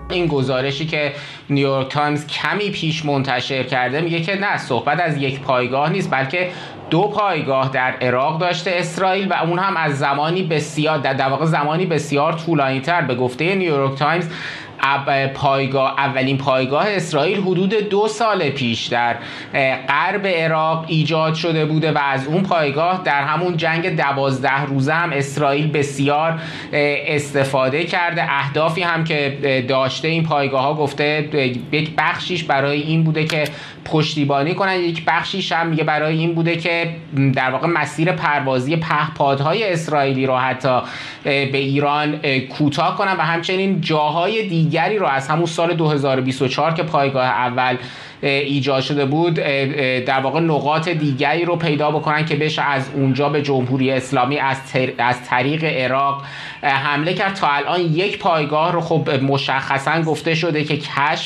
این گزارشی که نیویورک تایمز کمی پیش منتشر کرده میگه که نه، صحبت از یک پایگاه نیست بلکه 2 پایگاه در عراق داشته اسرائیل و اون هم از زمانی بسیار در واقع زمانی بسیار طولانی‌تر. به گفته نیویورک تایمز اولین پایگاه اسرائیل حدود 2 سال پیش در غرب عراق ایجاد شده بوده و از اون پایگاه در همون جنگ 12 روزه هم اسرائیل بسیار استفاده کرده. اهدافی هم که داشته این پایگاه ها گفته یک بخشیش برای این بوده که پشتیبانی کنن، یک بخشیش هم میگه برای این بوده که در واقع مسیر پروازی پهپادهای اسرائیلی رو حتی به ایران کوتاه کنن و همچنین جاهای دیگری رو از همون سال 2024 که پایگاه اول ایجاد شده بود در واقع نقاط دیگری رو پیدا بکنن که بشه از اونجا به جمهوری اسلامی از طریق عراق حمله کرد. تا الان یک پایگاه رو خب مشخصا گفته شده که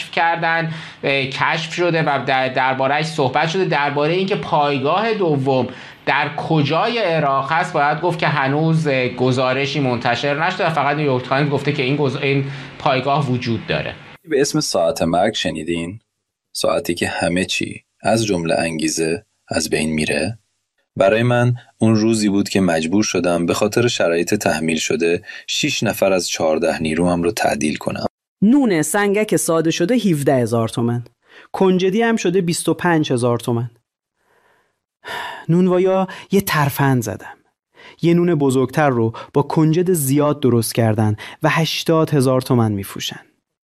کشف شده و درباره‌اش صحبت شده. درباره اینکه پایگاه دوم در کجای عراق هست باید گفت که هنوز گزارشی منتشر نشده، فقط نیویورک تایمز گفته که این پایگاه وجود داره. به اسم ساعت مرگ شنیدین؟ ساعتی که همه چی از جمله انگیزه از بین میره؟ برای من اون روزی بود که مجبور شدم به خاطر شرایط تحمیل شده 6 نفر از 14 نیروم رو تعدیل کنم. نون سنگک ساده شده 17,000 تومن، کنجدی هم شده 25,000 تومن. نونوایا یه ترفند زدم. یه نون بزرگتر رو با کنجد زیاد درست کردن و 80,000 تومن میفروشن.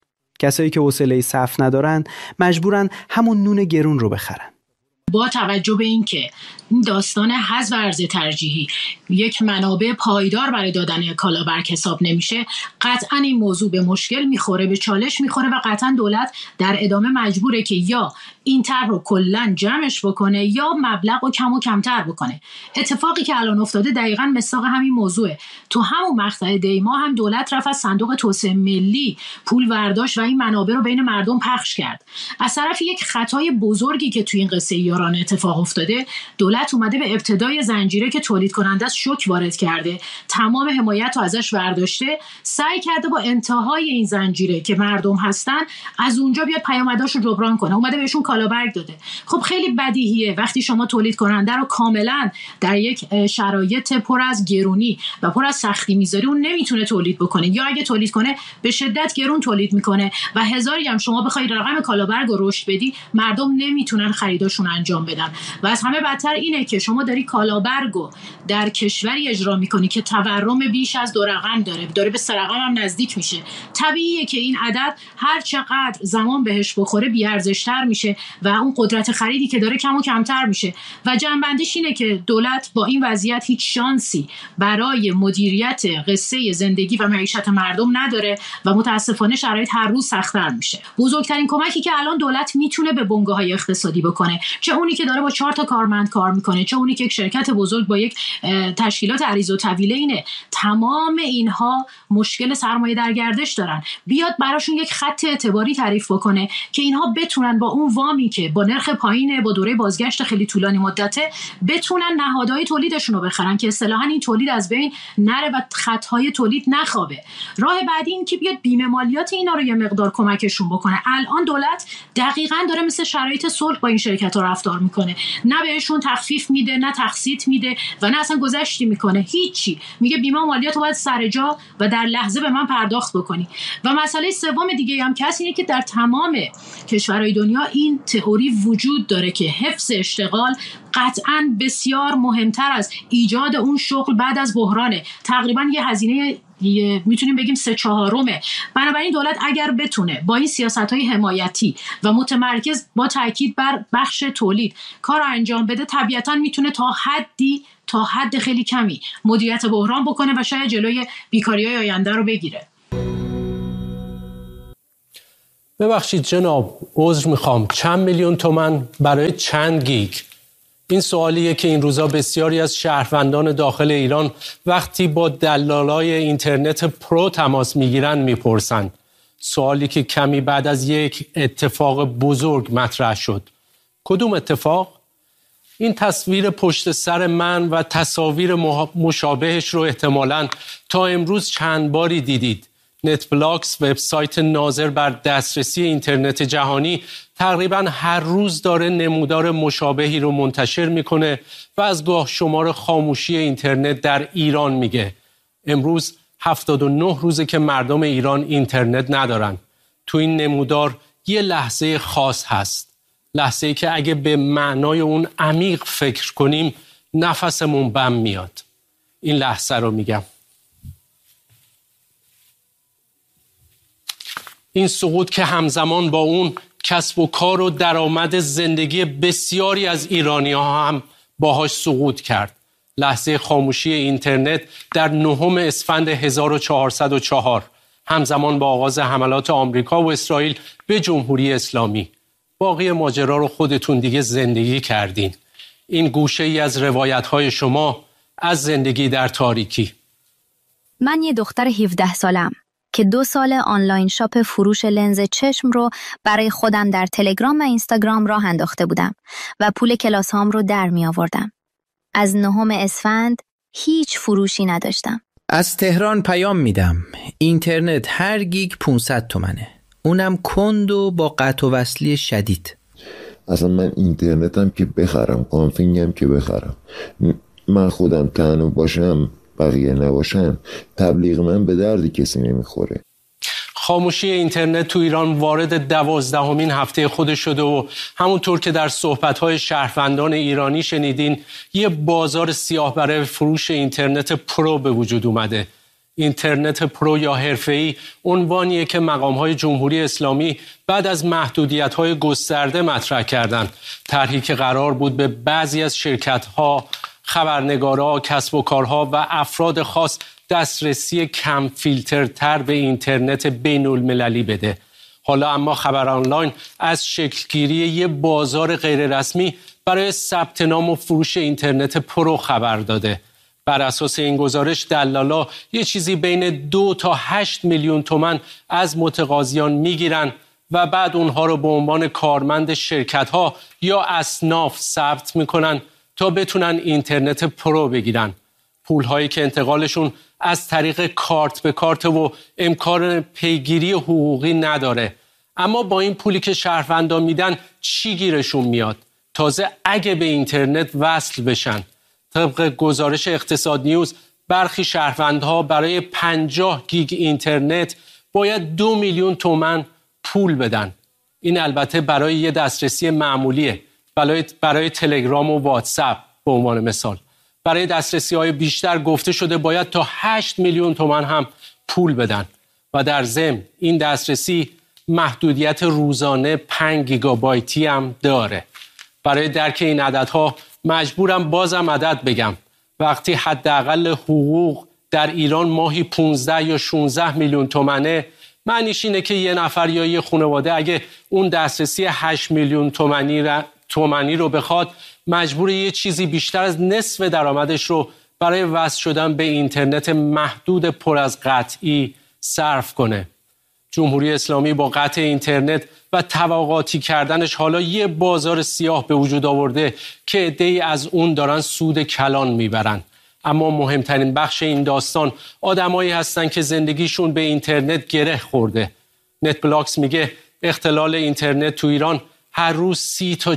کسایی که حوصله صف ندارن مجبورن همون نون گرون رو بخرن. با توجه به این که این داستان حذف ارز ترجیحی یک منابع پایدار برای دادن کالا بر حساب نمیشه، قطعا این موضوع به مشکل میخوره، به چالش میخوره و قطعا دولت در ادامه مجبوره که یا این طرح رو کلا جمعش بکنه یا مبلغ رو کم و کمتر بکنه. اتفاقی که الان افتاده دقیقاً مصداق همین موضوعه. تو همون مقطع دیما هم دولت رفت از صندوق توسعه ملی پول برداشت و این منابع رو بین مردم پخش کرد. از طرف یک خطای بزرگی که تو این قصه یاران اتفاق افتاده، دولت اومده به ابتدای زنجیره که تولید کننده است شوک وارد کرده، تمام حمایت رو ازش برداشته، سعی کرده با انتهای این زنجیره که مردم هستن از اونجا بیاد پیامداش رو جبران کنه، اومده بهشون کالابرگ داده. خب خیلی بدیهیه وقتی شما تولید کننده رو کاملا در یک شرایط پر از گرونی و پر از سختی میذاری، اون نمیتونه تولید بکنه، یا اگه تولید کنه به شدت گرون تولید میکنه و هزاری هم شما بخوای رقم کالابرگ رو رشد بدی، مردم نمیتونن خریداشون انجام بدن. و از همه بدتر اینه که شما داری کالابرگو در کشوری اجرا میکنی که تورم بیش از 2 رقم داره به 3 رقم هم نزدیک میشه. طبیعیه که این عدد هر چقدر زمان بهش بخوره بی ارزش‌تر میشه و اون قدرت خریدی که داره کم و کمتر میشه. و جنبندش اینه که دولت با این وضعیت هیچ شانسی برای مدیریت قصه زندگی و معیشت مردم نداره و متاسفانه شرایط هر روز سخت‌تر میشه. بزرگترین کمکی که الان دولت میتونه به بنگاه‌های اقتصادی بکنه، چه اونی که داره با 4 تا کارمند کار میکنه، چه اونی که یک شرکت بزرگ با یک تشکیلات عریض و طویله، اینه تمام اینها مشکل سرمایه در گردش دارن. بیاد براشون یک خط اعتباری تعریف بکنه که اینها بتونن با اون وامی که با نرخ پایینه، با دوره بازگشت خیلی طولانی مدته، بتونن نهادهای تولیدشون رو بخرن که اصطلاحاً این تولید از بین نره و خطهای تولید نخوابه. راه بعدی این که بیاد بیمه مالیات اینا رو یه مقدار کمکشون بکنه. الان دولت دقیقاً داره مثل شرایط صلح با این شرکت‌ها رفتار میکنه، نه بهشون تخفیف میده، نه تقسیط میده و نه اصلا گذشتی میکنه، هیچی. میگه بیمه مالیات رو باید سر جا و در لحظه به من پرداخت بکنی. و مسئله سوم دیگه هم که هست اینه که در تمام کشورهای دنیا این تئوری وجود داره که حفظ اشتغال قطعاً بسیار مهمتر از ایجاد اون شغل بعد از بحرانه. تقریباً یه هزینه میتونیم بگیم 3/4. بنابراین دولت اگر بتونه با این سیاست‌های حمایتی و متمرکز با تاکید بر بخش تولید کار انجام بده، طبیعتاً میتونه تا حد خیلی کمی مدیریت بحران بکنه و شاید جلوی بیکاری‌های آینده رو بگیره. ببخشید جناب، عذر میخوام، چند میلیون تومان برای چند گیگ؟ این سوالیه که این روزا بسیاری از شهروندان داخل ایران وقتی با دلالای اینترنت پرو تماس میگیرن میپرسن. سوالی که کمی بعد از یک اتفاق بزرگ مطرح شد. کدوم اتفاق؟ این تصویر پشت سر من و تصاویر مشابهش رو احتمالاً تا امروز چند باری دیدید. نتبلاکس، وبسایت ناظر بر دسترسی اینترنت جهانی، تقریباً هر روز داره نمودار مشابهی رو منتشر میکنه و از گاه شمار خاموشی اینترنت در ایران میگه. امروز 79 روزه که مردم ایران اینترنت ندارن. تو این نمودار یه لحظه خاص هست. لحظه‌ای که اگه به معنای اون عمیق فکر کنیم نفسمون بم میاد. این لحظه رو میگم. این سقوط که همزمان با اون کسب و کار و درآمد زندگی بسیاری از ایرانی‌ها هم باهاش سقوط کرد. لحظه خاموشی اینترنت در 9 اسفند 1404 همزمان با آغاز حملات آمریکا و اسرائیل به جمهوری اسلامی. باقی ماجرا رو خودتون دیگه زندگی کردین. این گوشه ای از روایت‌های شما از زندگی در تاریکی. من یه دختر 17 سالم که 2 سال آنلاین شاپ فروش لنز چشم رو برای خودم در تلگرام و اینستاگرام راه انداخته بودم و پول کلاس هام رو در می آوردم. از 9 اسفند هیچ فروشی نداشتم. از تهران پیام میدم. اینترنت هر گیگ 500 تومنه. اونم کند و با قطع و وصلی شدید. اصلا من اینترنتم که بخرم، کانفینگم که بخرم، من خودم تنها باشم بقیه نباشن، تبلیغ من به درد کسی نمیخوره. خاموشی اینترنت تو ایران وارد 12مین هفته خودش شده و همونطور که در صحبت‌های شهروندان ایرانی شنیدین، یه بازار سیاه برای فروش اینترنت پرو به وجود اومده. اینترنت پرو یا حرفه‌ای عنوانیه که مقام‌های جمهوری اسلامی بعد از محدودیت‌های گسترده مطرح کردند. طرحی که قرار بود به بعضی از شرکت‌ها، خبرنگارها، کسب و کارها و افراد خاص دسترسی کم فیلترتر به اینترنت بین المللی بده. حالا اما خبر آنلاین از شکلگیری یه بازار غیررسمی برای ثبت نام و فروش اینترنت پرو خبر داده. بر اساس این گزارش دلالا یه چیزی بین 2 تا 8 میلیون تومان از متقاضیان میگیرن و بعد اونها رو به عنوان کارمند شرکت‌ها یا اصناف ثبت میکنن تا بتونن اینترنت پرو بگیرن. پول‌هایی که انتقالشون از طریق کارت به کارت و امکان پیگیری حقوقی نداره. اما با این پولی که شهروندان میدن چی گیرشون میاد؟ تازه اگه به اینترنت وصل بشن. طبق گزارش اقتصاد نیوز برخی شهروندها برای 50 گیگ اینترنت باید 2 میلیون تومان پول بدن. این البته برای یه دسترسی معمولیه. برای تلگرام و واتساپ به عنوان مثال. برای دسترسی‌های بیشتر گفته شده باید تا 8 میلیون تومان هم پول بدن و در ضمن این دسترسی محدودیت روزانه 5 گیگابایتی هم داره. برای درک این عددها مجبورم بازم عدد بگم. وقتی حداقل حقوق در ایران ماهی 15 یا 16 میلیون تومانه، معنیش اینه که یه نفر یا یه خانواده اگه اون دسترسی 8 میلیون تومانی رو بخواد، مجبور یه چیزی بیشتر از نصف درآمدش رو برای وصل شدن به اینترنت محدود پر از قطعی صرف کنه. جمهوری اسلامی با قطع اینترنت و طبقاتی کردنش حالا یه بازار سیاه به وجود آورده که عده‌ای از اون دارن سود کلان میبرن. اما مهمترین بخش این داستان آدمایی هستن که زندگیشون به اینترنت گره خورده. نتبلاکس میگه اختلال اینترنت تو ایران هر روز 30 تا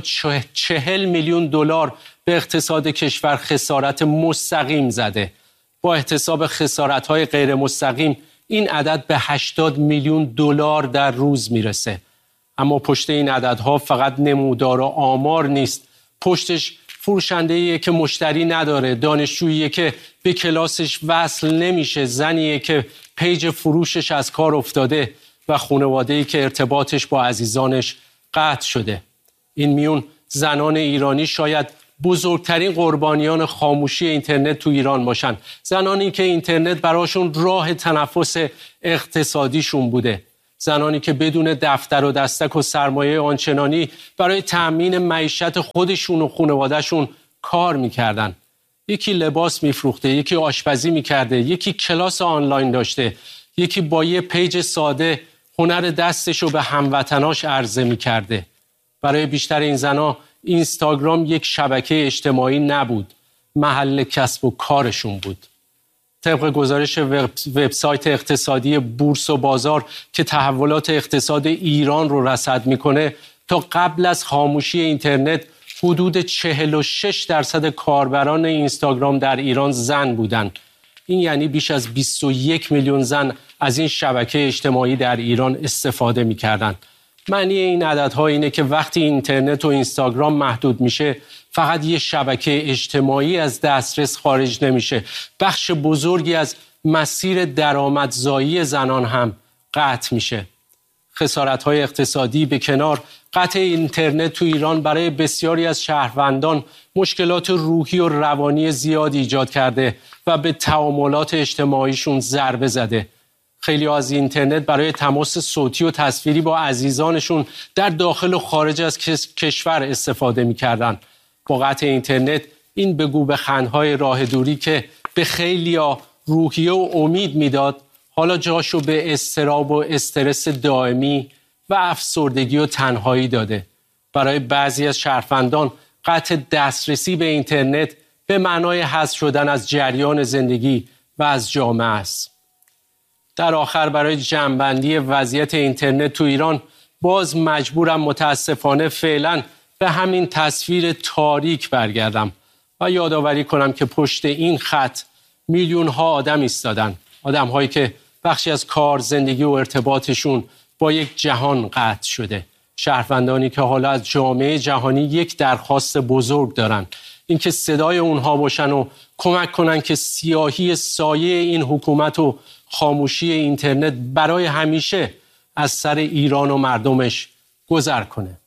40 میلیون دلار به اقتصاد کشور خسارت مستقیم زده. با احتساب خسارت‌های غیر مستقیم این عدد به 80 میلیون دلار در روز میرسه. اما پشت این عددها فقط نمودار و آمار نیست. پشتش فروشنده‌ایه که مشتری نداره، دانشجوییه که به کلاسش وصل نمیشه، زنیه که پیج فروشش از کار افتاده و خانواده‌ای که ارتباطش با عزیزانش قطع شده. این میون زنان ایرانی شاید بزرگترین قربانیان خاموشی اینترنت تو ایران باشن. زنانی که اینترنت براشون راه تنفس اقتصادیشون بوده. زنانی که بدون دفتر و دستک و سرمایه آنچنانی برای تأمین معیشت خودشون و خانوادهشون کار میکردن. یکی لباس میفروخته، یکی آشپزی میکرده، یکی کلاس آنلاین داشته، یکی با یه پیج ساده هنر دستشو به هموطناش عرضه میکرده. برای بیشتر این زنا اینستاگرام یک شبکه اجتماعی نبود، محل کسب و کارشون بود. طبق گزارش وبسایت اقتصادی بورس و بازار که تحولات اقتصاد ایران رو رصد میکنه، تا قبل از خاموشی اینترنت حدود 46% کاربران اینستاگرام در ایران زن بودند. این یعنی بیش از 21 میلیون زن از این شبکه اجتماعی در ایران استفاده میکردند. معنی این عددها اینه که وقتی اینترنت و اینستاگرام محدود میشه، فقط یه شبکه اجتماعی از دسترس خارج نمیشه، بخش بزرگی از مسیر درآمدزایی زنان هم قطع میشه. خسارت‌های اقتصادی به کنار، قطع اینترنت تو ایران برای بسیاری از شهروندان مشکلات روحی و روانی زیاد ایجاد کرده و به تعاملات اجتماعیشون ضربه زده. خیلی از اینترنت برای تماس صوتی و تصویری با عزیزانشون در داخل و خارج از کشور استفاده می‌کردن. با قطع اینترنت این بگو بخندهای راه دوری که به خیلیا روحیه و امید میداد، حالا جاشو به اضطراب و استرس دائمی و افسردگی و تنهایی داده. برای بعضی از شهروندان قطع دسترسی به اینترنت به معنای حذف شدن از جریان زندگی و از جامعه است. در آخر برای جمع‌بندی وضعیت اینترنت تو ایران باز مجبورم متاسفانه فعلا به همین تصویر تاریک برگردم و یادآوری کنم که پشت این خط میلیون ها آدم ایستادن، آدم هایی که بخشی از کار، زندگی و ارتباطشون با یک جهان قطع شده، شهروندانی که حالا از جامعه جهانی یک درخواست بزرگ دارن، اینکه صدای اونها باشن و کمک کنن که سیاهی سایه این حکومت و خاموشی اینترنت برای همیشه از سر ایران و مردمش گذر کنه.